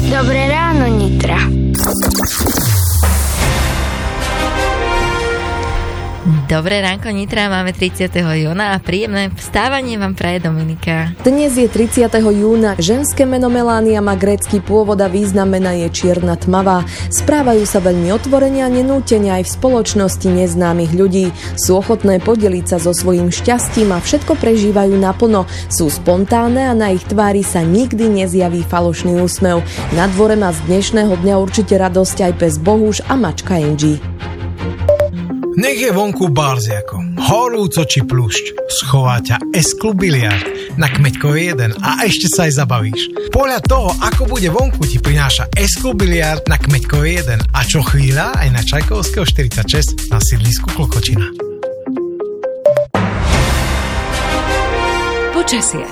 Dobré ráno, Nitra. Dobré ránko, Nitra, máme 30. júna a príjemné vstávanie vám praje Dominika. Dnes je 30. júna, ženské meno Melánia má grécky pôvod a význam mena je čierna tmavá. Správajú sa veľmi otvorene a nenútene aj v spoločnosti neznámych ľudí. Sú ochotné podeliť sa so svojím šťastím a všetko prežívajú naplno. Sú spontánne a na ich tvári sa nikdy nezjaví falošný úsmev. Na dvore má z dnešného dňa určite radosť aj pes Bohuš a mačka Angie. Nech je vonku barziako, horúco či plušť, schová ťa S-klub biliard na Kmeďkovej 1 a ešte sa aj zabavíš. Podľa toho, ako bude vonku, ti prináša S-klub biliard na Kmeďkovej 1 a čo chvíľa aj na Čajkovského 46 na sídlisku Klokočina. Počasie.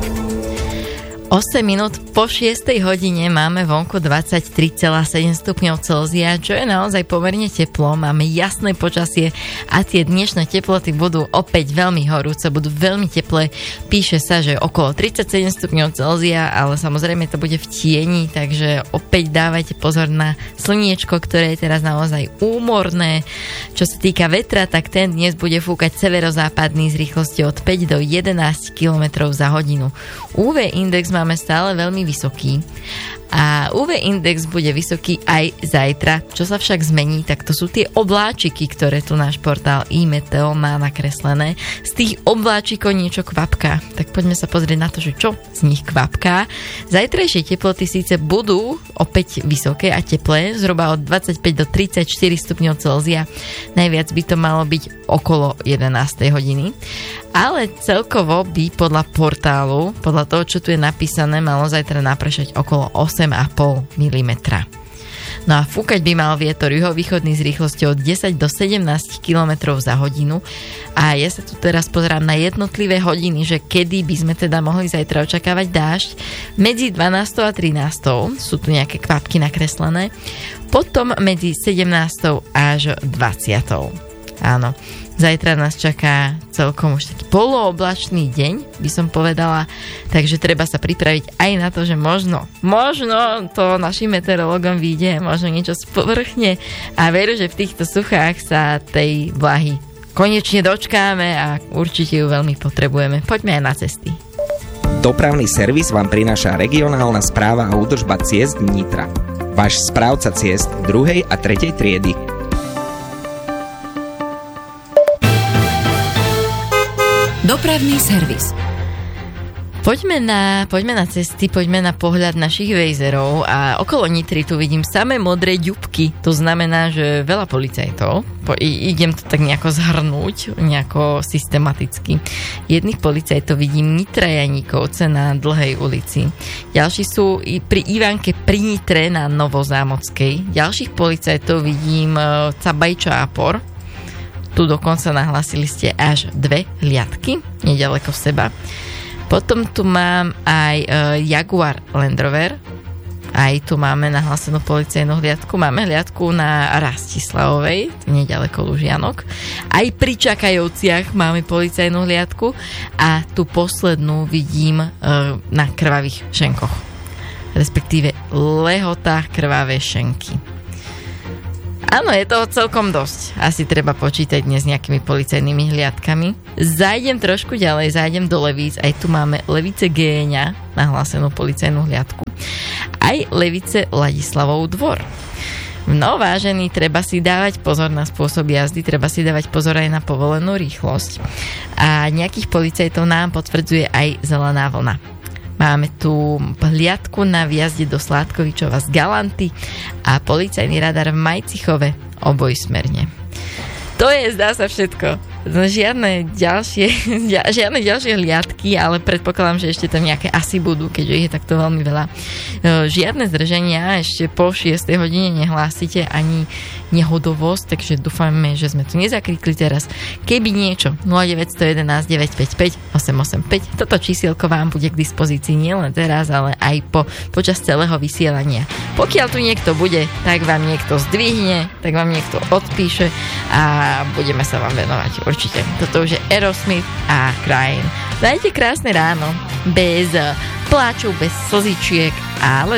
8 minút po 6 hodine máme vonku 23,7 stupňov Celzia, čo je naozaj pomerne teplo, máme jasné počasie a tie dnešné teploty budú opäť veľmi horúce, budú veľmi teplé. Píše sa, že okolo 37 stupňov Celzia, ale samozrejme to bude v tieni, takže opäť dávajte pozor na slniečko, ktoré je teraz naozaj úmorné. Čo sa týka vetra, tak ten dnes bude fúkať severozápadný s rýchlosťou od 5 do 11 km za hodinu. UV index máme stále veľmi vysoký a UV index bude vysoký aj zajtra. Čo sa však zmení, tak to sú tie obláčiky, ktoré tu náš portál iMeteo má nakreslené. Z tých obláčikov niečo kvapká. Tak poďme sa pozrieť na to, že čo z nich kvapká. Zajtrajšie teploty síce budú opäť vysoké a teplé, zhruba od 25 do 34 stupňov Celzia. Najviac by to malo byť okolo 11. hodiny. Ale celkovo by podľa portálu, podľa toho, čo tu je napísané, malo zajtra napršať okolo 8,5 mm. No a fúkať by mal vietor juhovýchodný s rýchlosťou od 10 do 17 km za hodinu. A ja sa tu teraz pozerám na jednotlivé hodiny, že kedy by sme teda mohli zajtra očakávať dážď. Medzi 12 a 13 sú tu nejaké kvapky nakreslené. Potom medzi 17 až 20. Áno, zajtra nás čaká celkom už taký polooblačný deň, by som povedala, takže treba sa pripraviť aj na to, že možno to našim meteorologom vyjde, možno niečo sprchne a veru, že v týchto suchách sa tej vlahy konečne dočkáme a určite ju veľmi potrebujeme. Poďme aj na cesty. Dopravný servis vám prináša regionálna správa a údržba ciest Nitra. Váš správca ciest 2. a 3. triedy. Dopravný servis. Poďme na cesty, poďme na pohľad našich vejzerov a okolo Nitry tu vidím samé modré ďubky. To znamená, že veľa policajtov, idem to tak nejako zhrnúť, nejako systematicky. Jedných policajtov vidím Nitra Janíkovce na Dlhej ulici. Ďalší sú pri Ivánke pri Nitre na Novozámockej. Ďalších policajtov vidím Cabaj Čápor. Tu dokonca nahlásili ste až 2 hliadky, nedaleko seba. Potom tu mám aj Jaguar Land Rover. Aj tu máme nahlásenú policajnú hliadku. Máme hliadku na Rastislavovej, nedaleko Lužianok. Aj pri Čakajovciach máme policajnú hliadku. A tu poslednú vidím na Krvavých šenkoch. Respektíve Lehota Krvavé šenky. Áno, je toho celkom dosť. Asi treba počítať dnes s nejakými policajnými hliadkami. Zajdem trošku ďalej, zajdem do Levíc. Aj tu máme Levice Géňa, nahlásenú policajnú hliadku. Aj Levice Ladislavov dvor. No vážený, treba si dávať pozor na spôsob jazdy, treba si dávať pozor aj na povolenú rýchlosť. A nejakých policajtov nám potvrdzuje aj zelená vlna. Máme tu hliadku na vjazde do Sládkovičova z Galanty a policajný radar v Majcichove obojsmerne. To je, zdá sa, všetko. Žiadne ďalšie hliadky, ale predpokladám, že ešte tam nejaké asi budú, keďže ich je takto veľmi veľa. Žiadne zdrženia ešte po 6 hodine nehlásite ani nehodovosť, takže dúfame, že sme tu nezakrikli teraz. Keby niečo, 0911 955 885, toto čísielko vám bude k dispozícii nielen teraz, ale aj počas celého vysielania. Pokiaľ tu niekto bude, tak vám niekto zdvihne, tak vám niekto odpíše a budeme sa vám venovať. Určite. Toto už je Aerosmith a Crying. Dajte krásne ráno, bez pláčov, bez slzičiek, ale